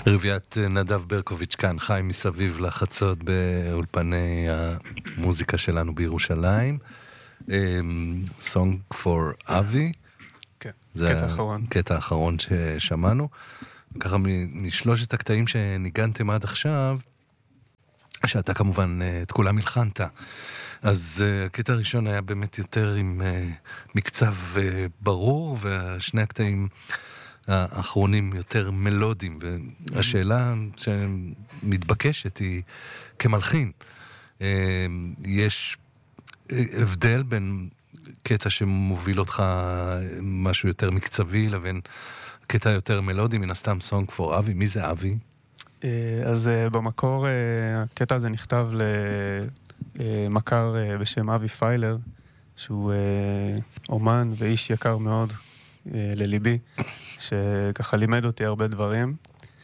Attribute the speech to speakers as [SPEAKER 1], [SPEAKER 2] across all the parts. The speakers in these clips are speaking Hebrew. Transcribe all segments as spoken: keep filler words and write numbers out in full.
[SPEAKER 1] רביעת נדב ברקוביץ' כאן, חי מסביב לחצות באולפני המוזיקה שלנו בירושלים. Song for Avi.
[SPEAKER 2] כן,
[SPEAKER 1] זה
[SPEAKER 2] קטע האחרון.
[SPEAKER 1] קטע האחרון ששמענו. ככה משלושת הקטעים שניגנתם עד עכשיו, שאתה כמובן את כולם הלחנת. אז הקטע הראשון היה באמת יותר עם מקצב ברור, והשני הקטעים האחרונים יותר מלודיים, והשאלה שמתבקשת היא כמלחין. יש הבדל בין קטע שמוביל אותך משהו יותר מקצבי, לבין קטע יותר מלודי, מן הסתם Song for Avi. מי זה אבי?
[SPEAKER 2] אז במקור הקטע הזה נכתב למכר בשם אבי פיילר, שהוא אומן ואיש יקר מאוד לליבי, שככה לימד אותי הרבה דברים,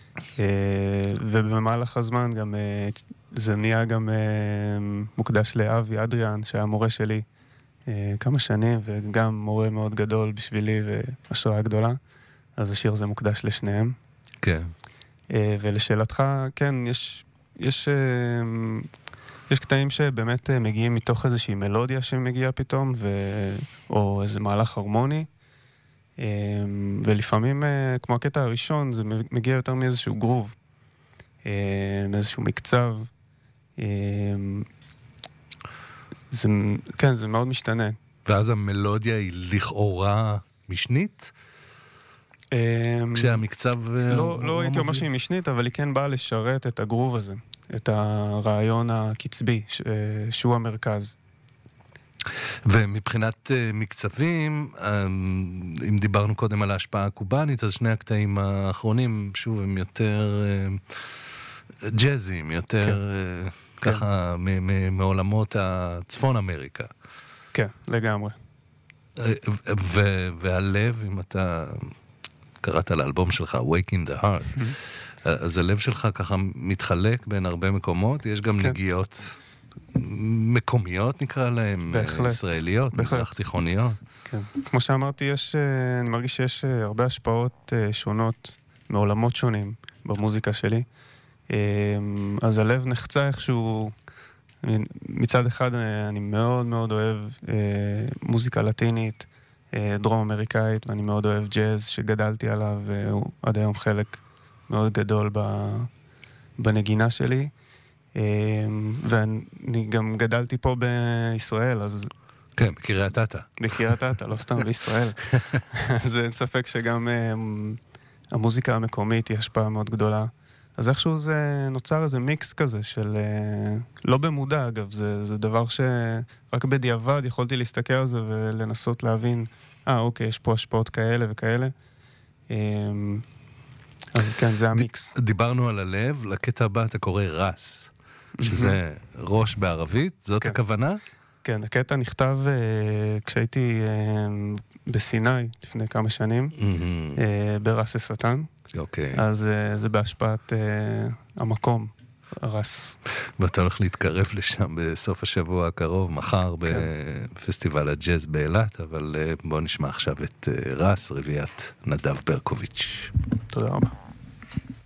[SPEAKER 2] ובמהלך הזמן גם זה נהיה גם מוקדש לאבי אדריאן, שהיה מורה שלי כמה שנים, וגם מורה מאוד גדול בשבילי והשראה גדולה. אז השיר הזה מוקדש לשניהם.
[SPEAKER 1] כן.
[SPEAKER 2] ולשאלתך, כן, יש, יש, יש קטעים שבאמת מגיעים מתוך איזושהי מלודיה שמגיעה פתאום, ו... או איזה מהלך הרמוני. ולפעמים, כמו הקטע הראשון, זה מגיע יותר מאיזשהו גרוב, מאיזשהו מקצב. זה, כן, זה מאוד משתנה.
[SPEAKER 1] ואז המלודיה היא לכאורה משנית? כשהמקצב...
[SPEAKER 2] לא, לא הייתי אומר שהיא משנית, אבל היא כן באה לשרת את הגרוב הזה, את הרעיון הקצבי, שהוא המרכז.
[SPEAKER 1] ומבחינת מקצבים, אם דיברנו קודם על ההשפעה הקובנית, אז שני הקטעים האחרונים, שוב, הם יותר ג'אזים, יותר ככה מעולמות הצפון אמריקה.
[SPEAKER 2] כן, לגמרי.
[SPEAKER 1] והלב, אם אתה קראת לאלבום שלך, Wake in the Heart, אז הלב שלך ככה מתחלק בין הרבה מקומות, יש גם נגיעות מקומיות נקרא להם, ישראליות, מזרח תיכוניות.
[SPEAKER 2] כן, כמו שאמרתי, יש, אני מרגיש שיש הרבה השפעות שונות מעולמות שונים במוזיקה שלי. אז הלב נחצה איכשהו, מצד אחד אני מאוד מאוד אוהב מוזיקה לטינית, דרום אמריקאית, ואני מאוד אוהב ג'אז שגדלתי עליו, והוא עד היום חלק מאוד גדול בנגינה שלי. ואני גם גדלתי פה בישראל, אז...
[SPEAKER 1] כן, בקריית אתא.
[SPEAKER 2] בקריית אתא, לא סתם בישראל. אז אין ספק שגם המוזיקה המקומית היא השפעה מאוד גדולה. אז איכשהו זה נוצר איזה מיקס כזה של... לא במודע, אגב, זה, זה דבר שרק בדיעבד יכולתי להסתכל על זה ולנסות להבין, אה, אוקיי, יש פה השפעות כאלה וכאלה. אז כן, זה המיקס.
[SPEAKER 1] דיברנו על הלב, לקטע הבא אתה קורא רס, שזה ראש בערבית, זאת הכוונה?
[SPEAKER 2] כן, הקטע נכתב כשהייתי בסיני לפני כמה שנים, ברס השטן.
[SPEAKER 1] אוקיי.
[SPEAKER 2] אז זה בהשפעת המקום, הרס.
[SPEAKER 1] ואתה הולך להתקרב לשם בסוף השבוע הקרוב, מחר בפסטיבל הג'אז באילת, אבל בואו נשמע עכשיו את רס, רביעת נדב ברקוביץ'.
[SPEAKER 2] תודה רבה.